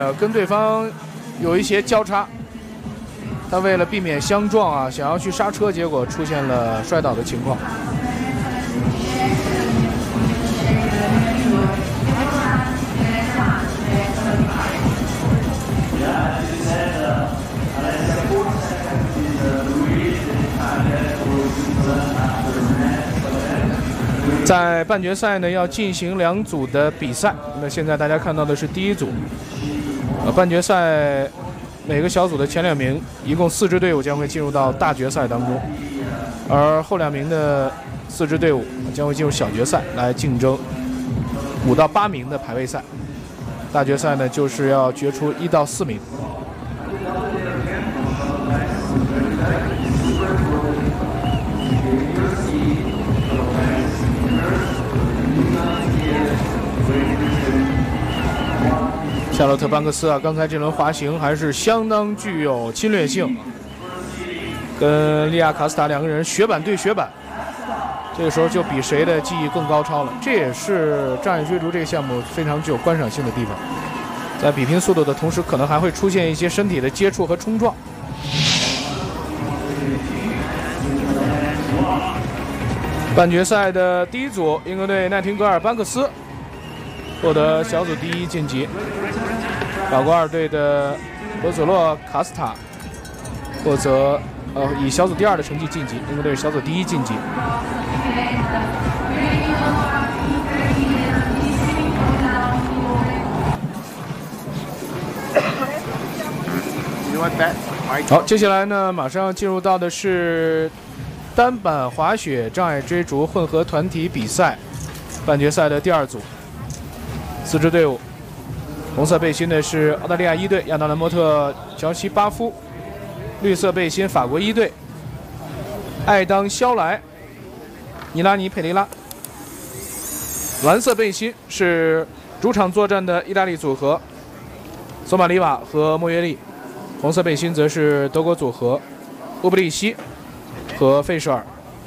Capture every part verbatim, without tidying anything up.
呃，跟对方有一些交叉，他为了避免相撞啊，想要去刹车，结果出现了摔倒的情况。在半决赛呢，要进行两组的比赛。那现在大家看到的是第一组。呃，半决赛每个小组的前两名，一共四支队伍将会进入到大决赛当中，而后两名的四支队伍将会进入小决赛来竞争五到八名的排位赛。大决赛呢，就是要决出一到四名。夏洛特·班克斯啊，刚才这轮滑行还是相当具有侵略性，跟利亚·卡斯塔两个人雪板对雪板，这个时候就比谁的技艺更高超了。这也是障碍追逐这个项目非常具有观赏性的地方，在比拼速度的同时，可能还会出现一些身体的接触和冲撞。半决赛的第一组，英格队奈廷格尔·班克斯获得小组第一晋级。法国二队的罗佐洛·卡斯塔获得呃以小组第二的成绩晋级，英格队小组第一晋级。好，接下来呢，马上要进入到的是单板滑雪障碍追逐混合团体比赛半决赛的第二组，四支队伍。红色背心的是澳大利亚一队亚当兰莫特乔西巴夫，绿色背心法国一队艾当肖莱尼拉尼佩雷拉，蓝色背心是主场作战的意大利组合索马里瓦和莫约利，红色背心则是德国组合乌布利希和费舍尔。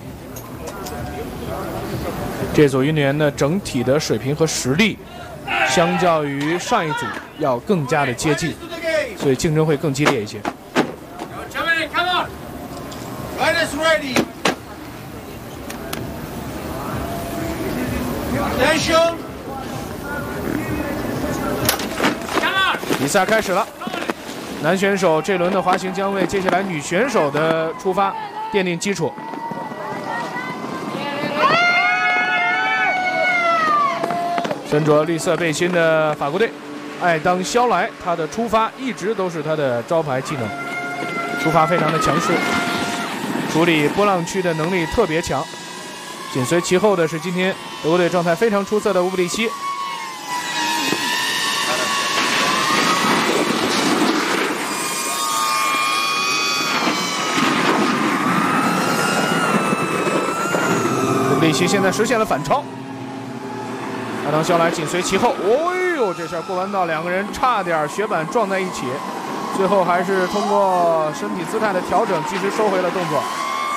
这组运动员的整体的水平和实力相较于上一组要更加的接近，所以竞争会更激烈一些。比赛开始了，男选手这轮的滑行将为接下来女选手的出发奠定基础。身着绿色背心的法国队艾当肖莱，他的出发一直都是他的招牌技能，出发非常的强势，处理波浪区的能力特别强。紧随其后的是今天德国队状态非常出色的乌布利希。乌布利希现在实现了反超。艾当肖莱紧随其后，哦呦，这下过弯道两个人差点雪板撞在一起，最后还是通过身体姿态的调整，及时收回了动作。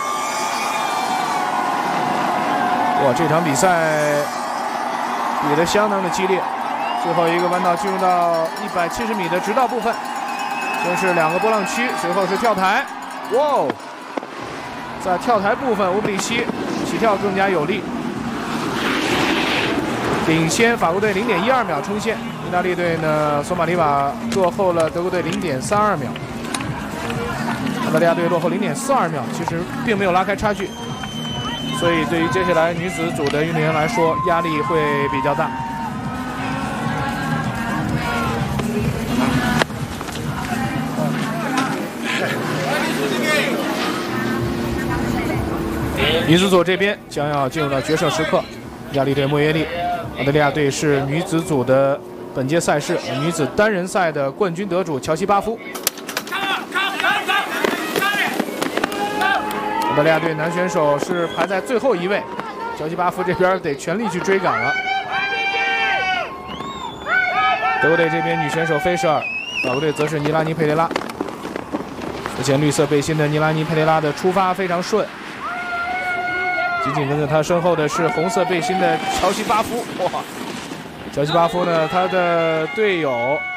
哇，这场比赛比得相当的激烈，最后一个弯道进入到一百七十米的直道部分，先是两个波浪区，随后是跳台。哇哦，在跳台部分，乌布利希起跳更加有力。领先法国队零点一二秒冲线，意大利队呢，索马里瓦落后了德国队零点三二秒，澳大利亚队落后零点四二秒，其实并没有拉开差距，所以对于接下来女子组的运动员来说，压力会比较大。女子组这边将要进入到决胜时刻，意大利队莫耶利。澳大利亚队是女子组的本届赛事女子单人赛的冠军得主乔西巴夫。澳大利亚队男选手是排在最后一位，乔西巴夫这边得全力去追赶了。德国队这边女选手菲舍尔，法国队则是尼拉尼佩雷拉。之前绿色背心的尼拉尼佩雷拉的出发非常顺。紧紧跟着他身后的是红色背心的乔西巴夫。哇，乔西巴夫呢，他的队友